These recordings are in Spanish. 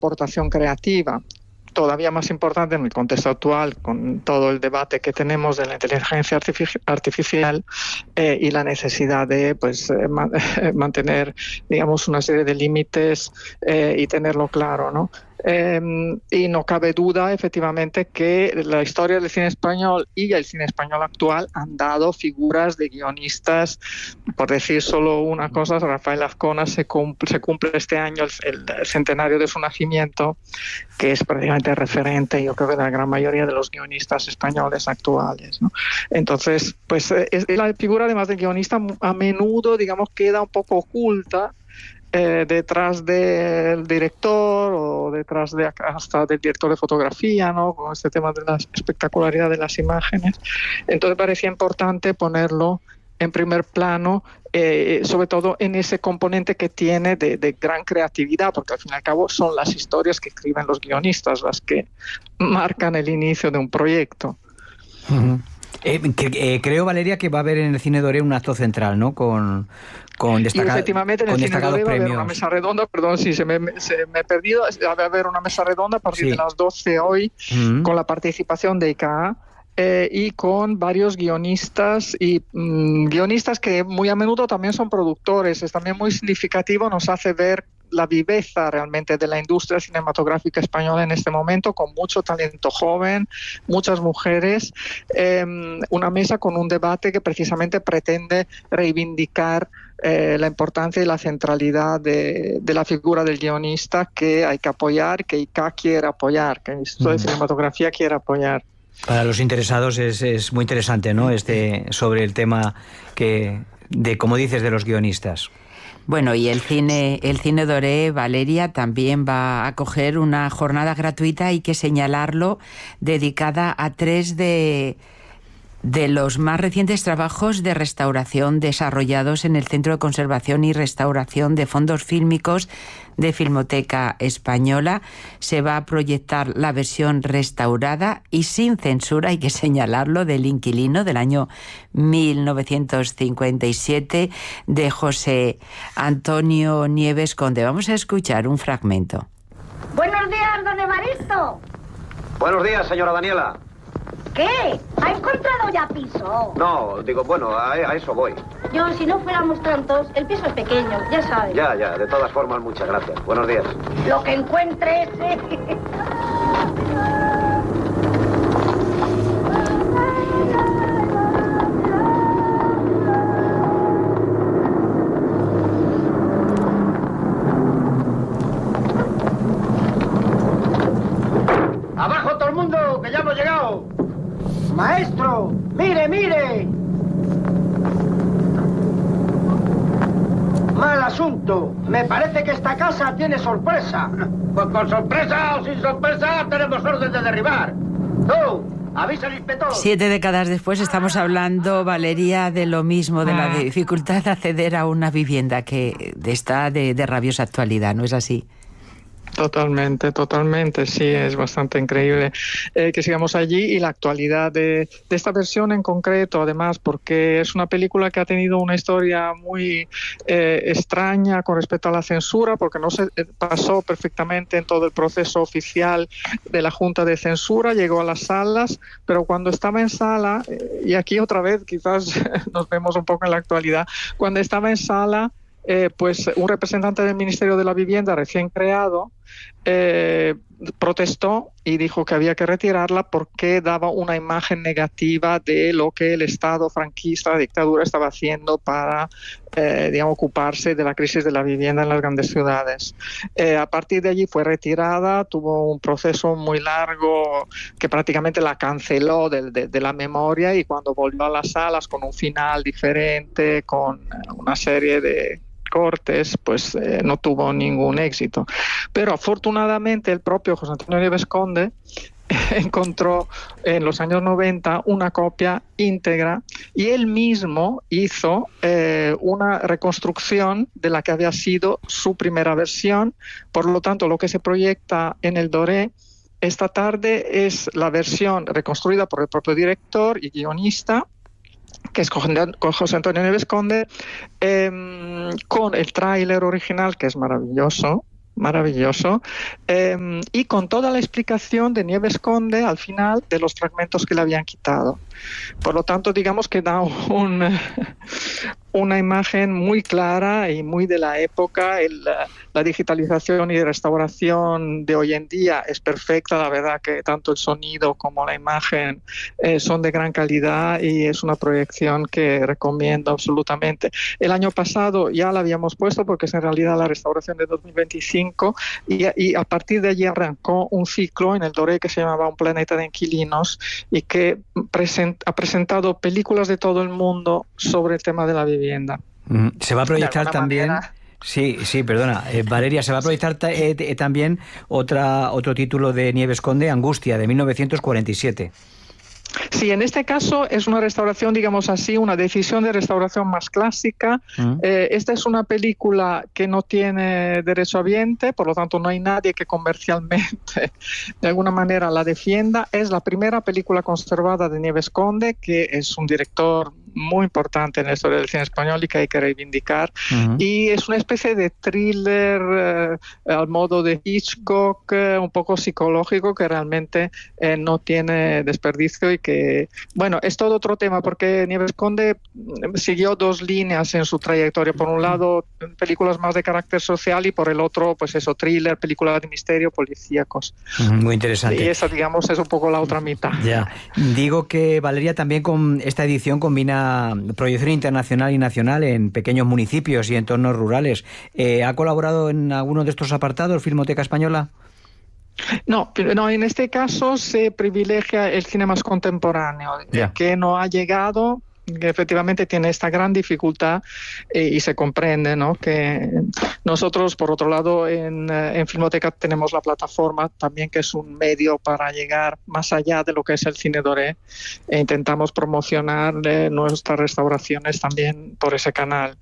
aportación creativa. Todavía más importante en el contexto actual, con todo el debate que tenemos de la inteligencia artificial y la necesidad de mantener, digamos, una serie de límites y tenerlo claro, ¿no? Y no cabe duda, efectivamente, que la historia del cine español y el cine español actual han dado figuras de guionistas. Por decir solo una cosa, Rafael Azcona se cumple este año el centenario de su nacimiento, que es prácticamente referente, yo creo que de la gran mayoría de los guionistas españoles actuales, ¿no? Entonces, pues la figura además del guionista a menudo, digamos, queda un poco oculta detrás del director o detrás de hasta del director de fotografía, ¿no? Con este tema de la espectacularidad de las imágenes. Entonces parecía importante ponerlo en primer plano, sobre todo en ese componente que tiene de gran creatividad, porque al fin y al cabo son las historias que escriben los guionistas las que marcan el inicio de un proyecto. Uh-huh. Creo, Valeria, que va a haber en el Cine Doré un acto central, ¿no? Con y efectivamente en el Cine Doré va a haber una mesa redonda, perdón si se me he perdido, va a haber una mesa redonda a partir de las 12 hoy, con la participación de ICA y con varios guionistas y guionistas que muy a menudo también son productores. Es también muy significativo, nos hace ver la viveza realmente de la industria cinematográfica española en este momento, con mucho talento joven, muchas mujeres, una mesa con un debate que precisamente pretende reivindicar la importancia y la centralidad de la figura del guionista, que hay que apoyar, que ICA quiere apoyar, que el Instituto de Cinematografía quiere apoyar. Para los interesados es muy interesante, ¿no? Sobre el tema como dices, de los guionistas. Bueno, y el Cine Doré, Valeria, también va a acoger una jornada gratuita, hay que señalarlo, dedicada a 3 de los más recientes trabajos de restauración desarrollados en el Centro de Conservación y Restauración de Fondos Fílmicos de Filmoteca Española. Se va a proyectar la versión restaurada y sin censura, hay que señalarlo, del Inquilino del año 1957 de José Antonio Nieves Conde. Vamos a escuchar un fragmento. Buenos días, don Evaristo. Buenos días, señora Daniela. ¿Qué? ¿Ha encontrado ya piso? No, digo, bueno, a eso voy. Yo, si no fuéramos tantos, el piso es pequeño, ya sabes. Ya, de todas formas, muchas gracias. Buenos días. Lo que encuentres. ¡Abajo todo el mundo, que ya hemos llegado! ¡Maestro! ¡Mire, mire! Mal asunto. Me parece que esta casa tiene sorpresa. Pues con sorpresa o sin sorpresa tenemos orden de derribar. ¡Tú! ¡Avisa al inspector! 7 décadas después estamos hablando, Valeria, de lo mismo, de la dificultad de acceder a una vivienda que está de rabiosa actualidad, ¿no es así? Totalmente, sí, es bastante increíble que sigamos allí, y la actualidad de esta versión en concreto, además, porque es una película que ha tenido una historia muy extraña con respecto a la censura, porque no se pasó perfectamente en todo el proceso oficial de la Junta de Censura, llegó a las salas, pero cuando estaba en sala, y aquí otra vez quizás nos vemos un poco en la actualidad, cuando estaba en sala, pues un representante del Ministerio de la Vivienda recién creado protestó y dijo que había que retirarla porque daba una imagen negativa de lo que el Estado franquista, la dictadura, estaba haciendo para ocuparse de la crisis de la vivienda en las grandes ciudades. A partir de allí fue retirada, tuvo un proceso muy largo que prácticamente la canceló de la memoria, y cuando volvió a las salas con un final diferente, con una serie de cortes, pues no tuvo ningún éxito. Pero afortunadamente el propio José Antonio Nieves Conde encontró en los años 90 una copia íntegra, y él mismo hizo una reconstrucción de la que había sido su primera versión. Por lo tanto, lo que se proyecta en el Doré esta tarde es la versión reconstruida por el propio director y guionista, que es con José Antonio Nieves Conde, con el tráiler original, que es maravilloso, maravilloso, y con toda la explicación de Nieves Conde al final de los fragmentos que le habían quitado. Por lo tanto, digamos que da una imagen muy clara y muy de la época. La digitalización y restauración de hoy en día es perfecta, la verdad que tanto el sonido como la imagen son de gran calidad y es una proyección que recomiendo absolutamente. El año pasado ya la habíamos puesto porque es en realidad la restauración de 2025 y a partir de allí arrancó un ciclo en el Doré que se llamaba Un planeta de inquilinos y que ha presentado películas de todo el mundo sobre el tema de la vivienda. Se va a proyectar también... manera... Sí, perdona. Valeria, se va a proyectar también otro título de Nieves Conde, Angustia, de 1947. Sí, en este caso es una restauración, digamos así, una decisión de restauración más clásica. Esta es una película que no tiene derechohabiente, por lo tanto no hay nadie que comercialmente de alguna manera la defienda. Es la primera película conservada de Nieves Conde, que es un director muy importante en la historia del cine español y que hay que reivindicar. Y es una especie de thriller al modo de Hitchcock, un poco psicológico, que realmente no tiene desperdicio y que, bueno, es todo otro tema porque Nieves Conde siguió dos líneas en su trayectoria. Por un lado, películas más de carácter social y por el otro, pues eso, thriller, películas de misterio, policíacos. Muy interesante. Y esa, digamos, es un poco la otra mitad. Ya. Digo que Valeria también con esta edición combina proyección internacional y nacional en pequeños municipios y entornos rurales. ¿Ha colaborado en alguno de estos apartados Filmoteca Española? No, en este caso se privilegia el cine más contemporáneo, que no ha llegado, que efectivamente tiene esta gran dificultad y se comprende, ¿no? Que nosotros, por otro lado, en Filmoteca tenemos la plataforma también, que es un medio para llegar más allá de lo que es el cine doré, e intentamos promocionar nuestras restauraciones también por ese canal.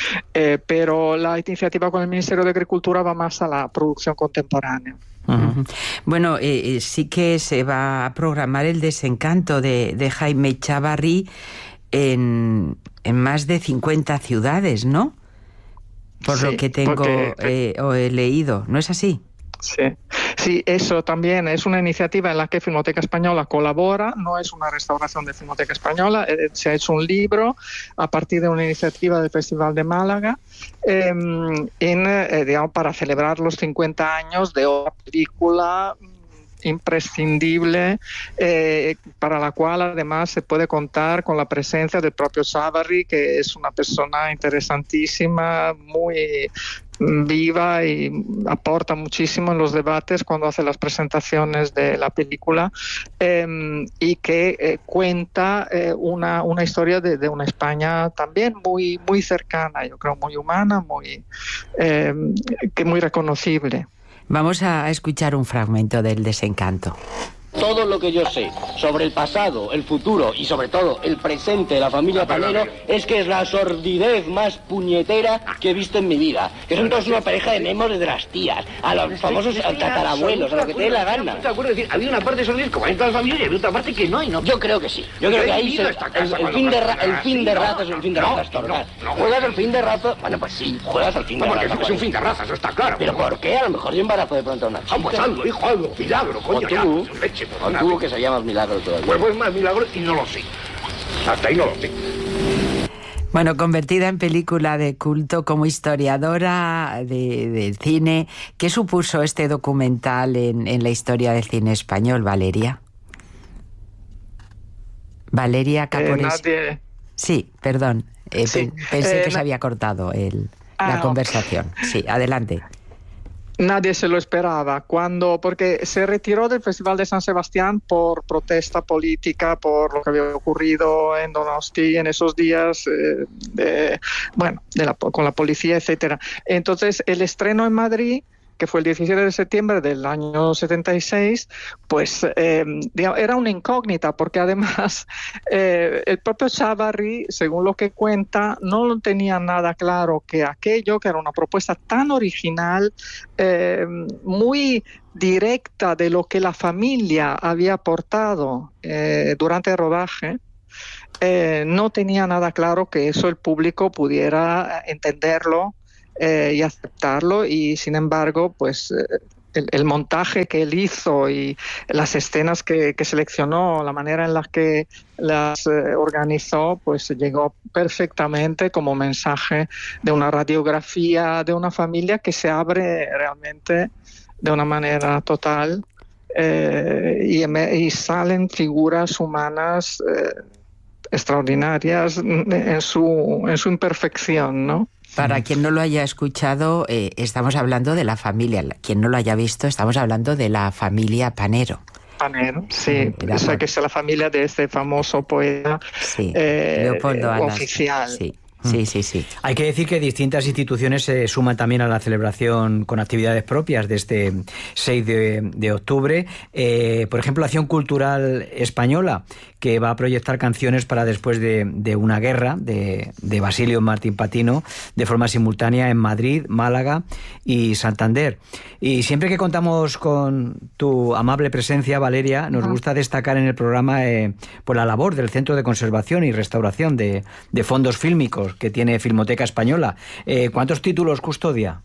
Pero la iniciativa con el Ministerio de Agricultura va más a la producción contemporánea. Bueno, sí que se va a programar El desencanto de Jaime Chávarri en más de 50 ciudades, ¿no? Por lo que tengo o he leído, ¿no es así? Sí, eso también es una iniciativa en la que Filmoteca Española colabora, no es una restauración de Filmoteca Española, se ha hecho un libro a partir de una iniciativa del Festival de Málaga digamos, para celebrar los 50 años de una película imprescindible, para la cual además se puede contar con la presencia del propio Chávarri, que es una persona interesantísima, muy viva y aporta muchísimo en los debates cuando hace las presentaciones de la película, y que cuenta una historia de una España también muy, muy cercana, yo creo, muy humana, muy reconocible. Vamos a escuchar un fragmento del desencanto. Todo lo que yo sé sobre el pasado, el futuro y sobre todo el presente de la familia Panero es que es la sordidez más puñetera que he visto en mi vida. Que son todos una pareja de memos de las tías, a los famosos tatarabuelos, a lo que te dé la gana. Había una parte de sordidez como hay en todas las familias y había otra parte que no, y no. Yo creo que sí. Yo creo que ahí el fin de raza es el fin de raza. No juegas el fin de raza. Bueno, pues sí, juegas al fin de raza. Es un fin de raza, eso está claro. ¿Pero por qué? A lo mejor yo embarazo de pronto a una chica. Pues hazlo, hijo, hazlo. Milagro, coño. O tú, que se llama milagro todavía. Pues es más milagro y no lo sé. Hasta ahí no lo sé. Bueno, convertida en película de culto, como historiadora del cine, ¿qué supuso este documental en la historia del cine español, Valeria? Valeria Capores. Sí, perdón. Sí. Pensé que se había cortado la conversación. Sí, adelante. Nadie se lo esperaba, porque se retiró del Festival de San Sebastián por protesta política, por lo que había ocurrido en Donosti en esos días, con la policía, etcétera. Entonces, el estreno en Madrid, que fue el 17 de septiembre del año 76, pues era una incógnita, porque además el propio Chávarri, según lo que cuenta, no tenía nada claro que aquello, que era una propuesta tan original, muy directa de lo que la familia había aportado durante el rodaje, no tenía nada claro que eso el público pudiera entenderlo y aceptarlo, y sin embargo, pues el montaje que él hizo y las escenas que seleccionó, la manera en la que las organizó, pues llegó perfectamente como mensaje de una radiografía de una familia que se abre realmente de una manera total, y salen figuras humanas extraordinarias en su imperfección, ¿no? Para quien no lo haya escuchado, estamos hablando de la familia. Quien no lo haya visto, estamos hablando de la familia Panero. Panero, sí. O sea, que es la familia de este famoso poeta, sí, Leopoldo Alas, oficial. Sí. Sí. Hay que decir que distintas instituciones se suman también a la celebración con actividades propias de este 6 de octubre. Por ejemplo, la Acción Cultural Española, que va a proyectar canciones para después de una guerra, de Basilio Martín Patino, de forma simultánea en Madrid, Málaga y Santander. Y siempre que contamos con tu amable presencia, Valeria, nos gusta destacar en el programa por la labor del Centro de Conservación y Restauración de Fondos Fílmicos que tiene Filmoteca Española. ¿Cuántos títulos custodia?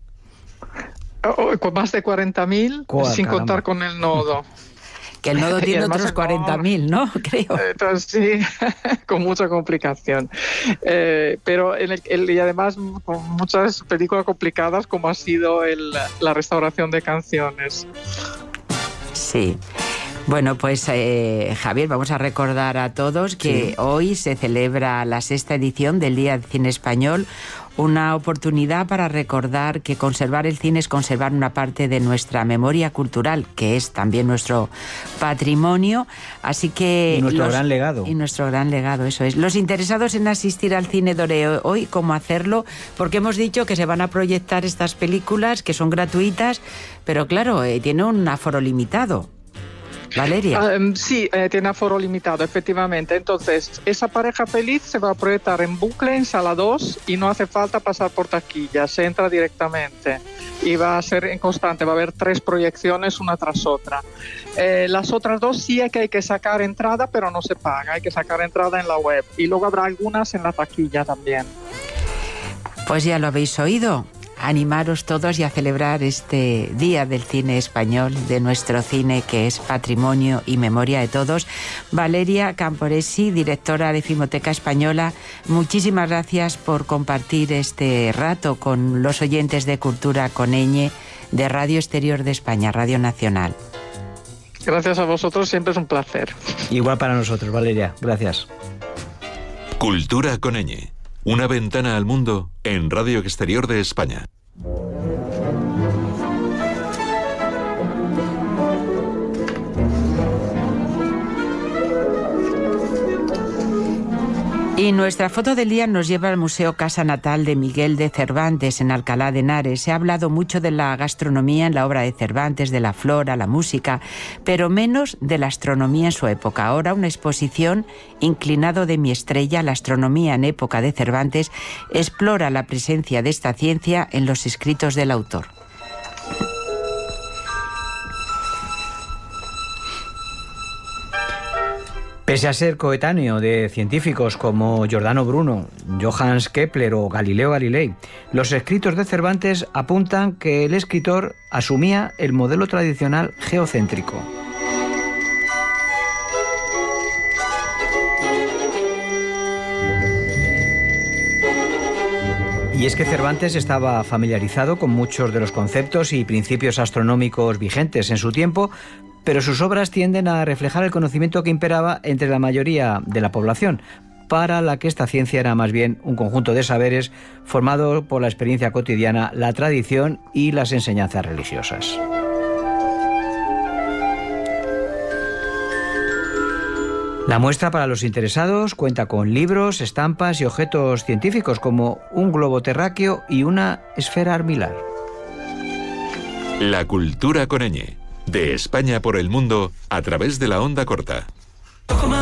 Con más de 40.000, sin contar con el nodo. Que el nodo tiene otros 40.000, ¿no? Creo. Entonces, sí, con mucha complicación. Pero y además con muchas películas complicadas, como ha sido la restauración de canciones. Sí. Bueno, pues Javier, vamos a recordar a todos que hoy se celebra la 6ª edición del Día del Cine Español, una oportunidad para recordar que conservar el cine es conservar una parte de nuestra memoria cultural, que es también nuestro patrimonio, así que... Y nuestro gran legado. Y nuestro gran legado, eso es. Los interesados en asistir al Cine Doré hoy, ¿cómo hacerlo? Porque hemos dicho que se van a proyectar estas películas, que son gratuitas, pero claro, tiene un aforo limitado. Valeria. Sí, tiene aforo limitado, efectivamente. Entonces, esa pareja feliz se va a proyectar en bucle en sala 2 y no hace falta pasar por taquilla, se entra directamente y va a ser en constante, va a haber 3 proyecciones una tras otra. Las otras 2 sí es que hay que sacar entrada, pero no se paga, hay que sacar entrada en la web, y luego habrá algunas en la taquilla también. Pues ya lo habéis oído. Animaros todos y a celebrar este Día del Cine Español, de nuestro cine que es patrimonio y memoria de todos. Valeria Camporesi, directora de Filmoteca Española, muchísimas gracias por compartir este rato con los oyentes de Cultura con ñ de Radio Exterior de España, Radio Nacional. Gracias a vosotros, siempre es un placer. Igual para nosotros, Valeria, gracias. Cultura con ñ. Una ventana al mundo en Radio Exterior de España. Y nuestra foto del día nos lleva al Museo Casa Natal de Miguel de Cervantes en Alcalá de Henares. Se ha hablado mucho de la gastronomía en la obra de Cervantes, de la flora, la música, pero menos de la astronomía en su época. Ahora una exposición, Inclinado de mi estrella, la astronomía en época de Cervantes, explora la presencia de esta ciencia en los escritos del autor. Pese a ser coetáneo de científicos como Giordano Bruno, Johannes Kepler o Galileo Galilei, los escritos de Cervantes apuntan que el escritor asumía el modelo tradicional geocéntrico. Y es que Cervantes estaba familiarizado con muchos de los conceptos y principios astronómicos vigentes en su tiempo, pero sus obras tienden a reflejar el conocimiento que imperaba entre la mayoría de la población, para la que esta ciencia era más bien un conjunto de saberes formado por la experiencia cotidiana, la tradición y las enseñanzas religiosas. La muestra para los interesados cuenta con libros, estampas y objetos científicos como un globo terráqueo y una esfera armilar. La cultura con ñ. De España por el mundo a través de la onda corta.